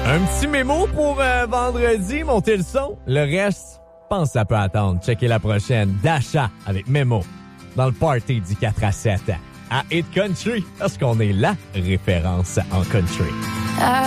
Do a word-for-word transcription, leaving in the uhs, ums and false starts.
Un petit mémo pour euh, vendredi, montez le son. Le reste, je pense que ça peut attendre. Checkez la prochaine. Dasha avec Mémo dans le party du quatre à sept à Hit Country parce qu'on est la référence en country. I